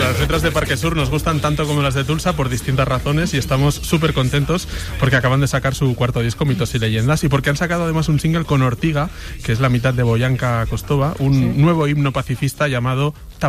las letras de Parque Sur nos gustan tanto como las de Tulsa por distintas razones y estamos súper contentos porque acaban de sacar su cuarto disco, Mitos y Leyendas, y porque han sacado además un single con Ortiga, que es la mitad de Boyanka Kostova, un nuevo himno pacifista llamado